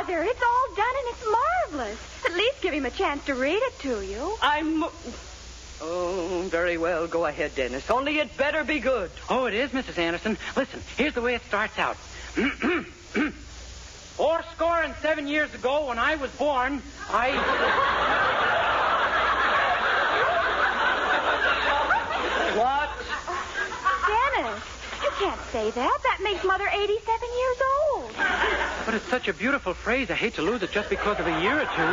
Mother, it's all done and it's marvelous. At least give him a chance to read it to you. Oh, very well. Go ahead, Dennis. Only it better be good. Oh, it is, Mrs. Anderson. Listen, here's the way it starts out. 87 years ago, when I was born, What? Dennis, you can't say that. That makes Mother 87 years old. But it's such a beautiful phrase. I hate to lose it just because of a year or two.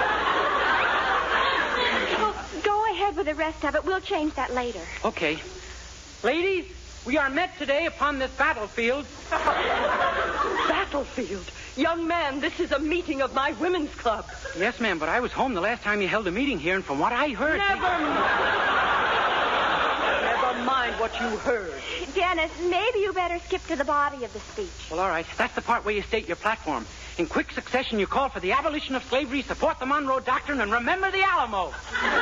Well, go ahead with the rest of it. We'll change that later. Okay. Ladies, we are met today upon this battlefield. Battlefield? Young man, this is a meeting of my women's club. Yes, ma'am, but I was home the last time you held a meeting here, and from what I heard... Never mind what you heard. Dennis, maybe you better skip to the body of the speech. Well, all right. That's the part where you state your platform. In quick succession, you call for the abolition of slavery, support the Monroe Doctrine, and remember the Alamo.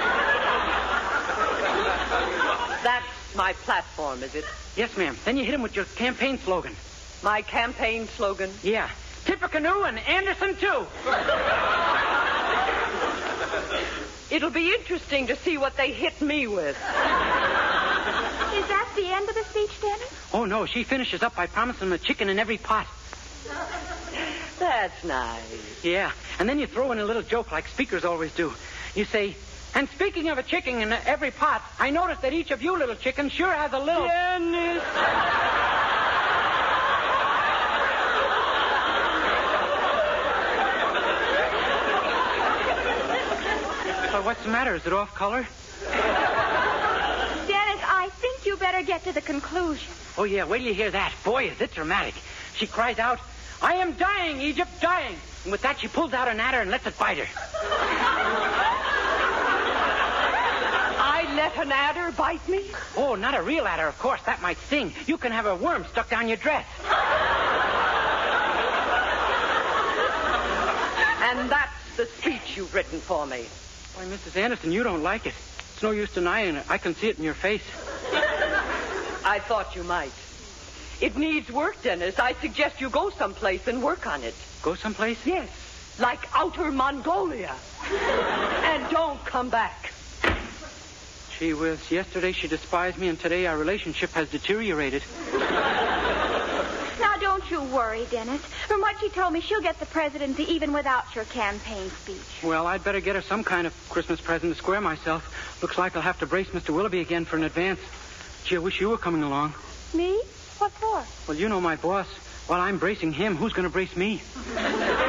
That's my platform, is it? Yes, ma'am. Then you hit him with your campaign slogan. My campaign slogan? Yeah. Tippecanoe and Anderson, too. It'll be interesting to see what they hit me with. Is that the end of the speech, Dennis? Oh, no. She finishes up by promising him a chicken in every pot. That's nice. Yeah. And then you throw in a little joke like speakers always do. You say, and speaking of a chicken in every pot, I noticed that each of you little chickens sure has a little... Dennis! What's the matter? Is it off color? Dennis, I think you better get to the conclusion. Oh, yeah. Wait till you hear that. Boy, is it dramatic. She cries out, I am dying, Egypt, dying. And with that, she pulls out an adder and lets it bite her. I let an adder bite me? Oh, not a real adder, of course. That might sting. You can have a worm stuck down your dress. And that's the speech you've written for me. Why, Mrs. Anderson, you don't like it. It's no use denying it. I can see it in your face. I thought you might. It needs work, Dennis. I suggest you go someplace and work on it. Go someplace? Yes, like outer Mongolia. And don't come back. Gee whiz, yesterday she despised me, and today our relationship has deteriorated. Now, don't you worry, Dennis. From what she told me, she'll get the presidency even without your campaign speech. Well, I'd better get her some kind of Christmas present to square myself. Looks like I'll have to brace Mr. Willoughby again for an advance. Gee, I wish you were coming along. Me? What for? Well, you know my boss. While I'm bracing him, who's going to brace me?